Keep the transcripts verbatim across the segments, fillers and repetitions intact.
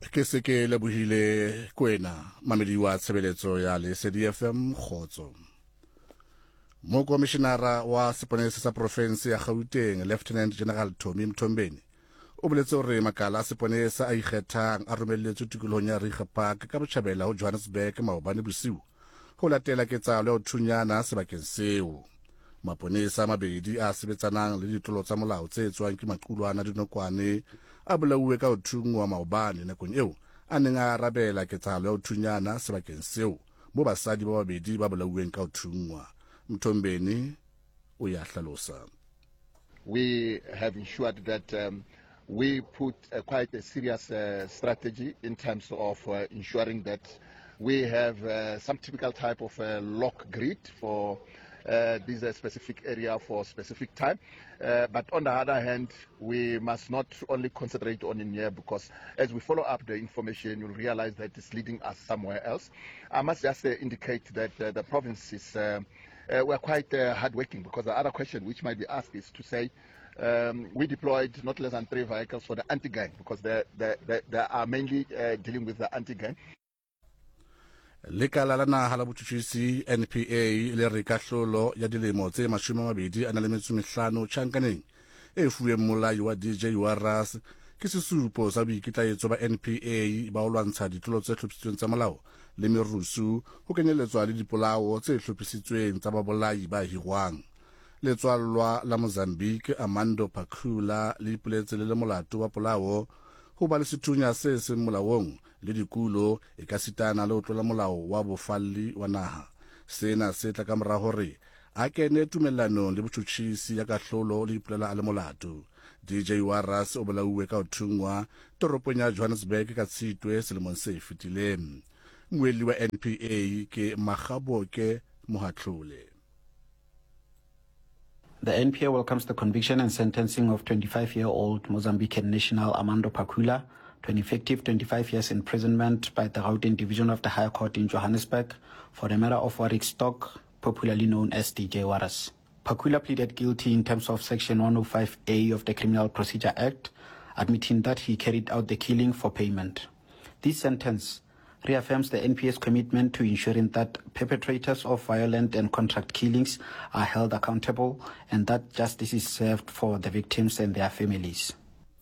ke se ke lebohile kwena mamedi wa tshebeletso ya Lesedi F M Khotso. Mo komishenara wa seponesa sa province ya Gauteng Lieutenant General Tommy Mthombeni o boletse hore makala a seponesa a ikgethang a romelletswe tikolong ya Riga Park ka botjhabela ho Johannesburg maobane bosiu ho latela ketsahalo ya ho thunyana sebakeng seo. Maponesa mabedi a sebetsanang le ditlolo tsa molao tse tswang ke maqulwana dinokwane a bolauwe ka ho thungwa maobane nakong eo a neng a arabela ketsahalo ya ho thunyana sebakeng seo mo basadi ba babedi ba bolauweng ka ho thungwa. Mthombeni o ya hlalosa. We have ensured that um, we put uh, quite a serious uh, strategy in terms of uh, ensuring that we have uh, some typical type of uh, lock grid for uh, this uh, specific area for specific time. Uh, but on the other hand, we must not only concentrate on in here, because as we follow up the information, you'll realize that it's leading us somewhere else. I must just uh, indicate that uh, the province is uh, uh, we're quite uh, hardworking, because the other question which might be asked is to say um, we deployed not less than three vehicles for the anti-gang, because they, they, they, they are mainly uh, dealing with the anti-gang. Lekala la naha la botjhutjhisi N P A le re kahlolo ya dilemo tse mashome a mabedi a na le metso mehlano tjhankaneng e fuweng molai wa D J Waras ke sesupo sa boikitlaetso ba N P A ba ho lwantsha ditlolo tse hlophisitsweng tsa molao le merusu ho kenyelletswa le dipolao tse hlophisitsweng tsa babolai ba hirwang. Letswallwa la Mozambique Armando Pakula le ipoletse le le molato wa polao ho ba le sethunya se se molaong le dikulo e ka sitana le ho tlola molao wa bofalli wa naha. Sena se tla ka mora hore a kene tumellanong le botjhutjhisi ya kahlolo le ipolela a le molato. D J Waras o bolauwe ka ho thungwa toropong ya Johannesburg ka Tshitwe selemong se fetileng. Moeli wa N P A ke Magaboke Mohatlole. The N P A welcomes the conviction and sentencing of twenty-five-year-old Mozambican national Armando Pakula to an effective twenty-five years imprisonment by the Gauteng Division of the Higher Court in Johannesburg for the matter of Warwick Stock, popularly known as D J Waras. Pakula pleaded guilty in terms of Section one oh five A of the Criminal Procedure Act, admitting that he carried out the killing for payment. This sentence reaffirms the N P A's commitment to ensuring that perpetrators of violent and contract killings are held accountable and that justice is served for the victims and their families.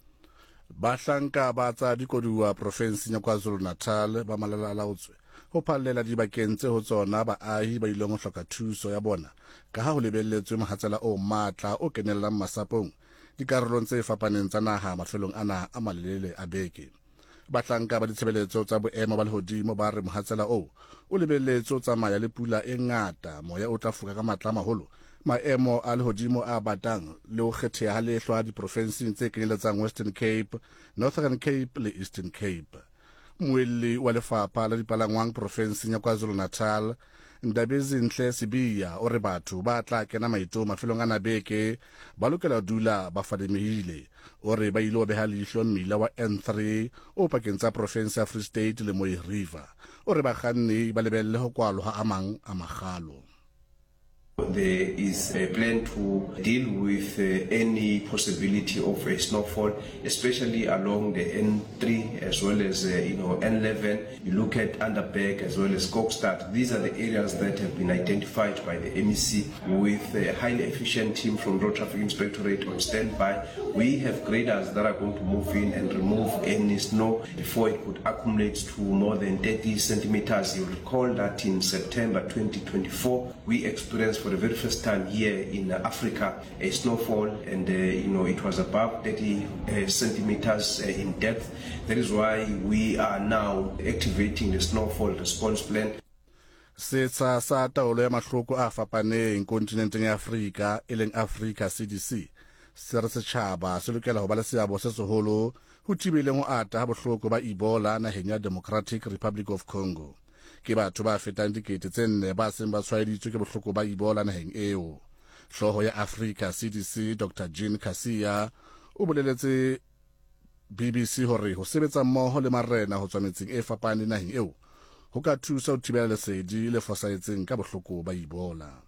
Bahlanka ba tsa dikoduwa province ya KwaZulu-Natal ba malalalaotswe ho phallela dibakeng tse ho tsona baahi ba ileng ho hloka thuso ya bona ka ha ho lebelletswe mohatsela o matla o kenellang masapong dikarolong tse fapaneng tsa naha mafelong ana a malelele a beke. Bahlanka ba ditshebeletso tsa boemo ba lehodimo ba re mohatsela o o lebelletse o tsamaya le pula e ngata, moya o tla fuka ka matla maholo, maemo a lehodimo a batang le ho kgetheha ha lehlwa diprovinseng tse kenyeletsang Western Cape, Northern Cape le Eastern Cape. Moeli wa lefapha la dipalangwang provinseng ya KwaZulu-Natal Ndabezinhle Sibiya o re batho ba tla kena maito mafelong ana beke ba lokela dula ba fadimehile. O re ba ile beha leihlo mmila wa N three o pakeng tsa province ya Free State le Mooi River. O re bakganni ba lebelle ho kwalwa a mang a magalo. There is a plan to deal with uh, any possibility of a snowfall, especially along the N three as well as uh, you know N eleven. You look at Underberg as well as Kokstad. These are the areas that have been identified by the M E C with a highly efficient team from Road Traffic Inspectorate on standby. We have graders that are going to move in and remove any snow before it could accumulate to more than thirty centimeters. You recall that in September twenty twenty-four we experienced for the very first time here in Africa a snowfall, and uh, you know it was above thirty uh, centimeters uh, in depth. That is why we are now activating the snowfall response plan. Setsa sa taolo ya mahloko a fapaneng kontinenteng ya Afrika e leng Africa C D C se re setjhaba se lokela ho ba le seabo se seholo ho thibeleng ho ata ha bohloko ba Ebola naheng ya Democratic Republic of Congo. Ke batho ba fetang dikete tse nne ba seng ba tshwaeditswe ke bohloko ba Ebola naheng eo. Hloho ya Africa C D C Doctor Jean Kasia o boleletse B B C hore ho sebetsa mmoho le marena ho tswa metseng e fapaneng naheng eo ho ka thusa ho thibela lesedi le fosahetseng ka bohloko ba Ebola.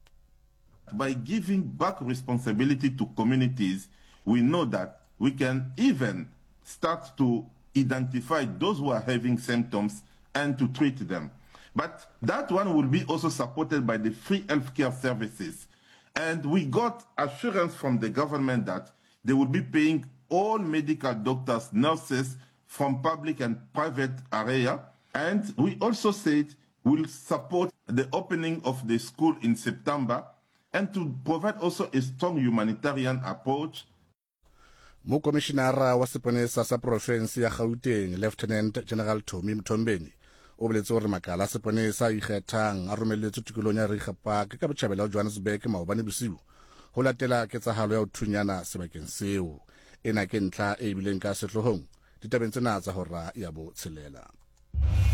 By giving back responsibility to communities, we know that we can even start to identify those who are having symptoms and to treat them. But that one will be also supported by the free healthcare services. And we got assurance from the government that they will be paying all medical doctors, nurses from public and private area. And we also said we'll support the opening of the school in September and to provide also a strong humanitarian approach. Mokomishinara wa seponesa sa province ya Gauteng, Lieutenant General Tommy Mtombeni, o boletse gore makala a seponesa a ikgethang a romelletswe tikolong ya Regenpark ka botjhabela wa Johannesburg maobane bosiu ho latela ketsahalo ya ho thunyana sebakeng seo. Ena ke ntlha e bileng ka setlhohong ditabeng tsena tsa hora ya bo tshelela.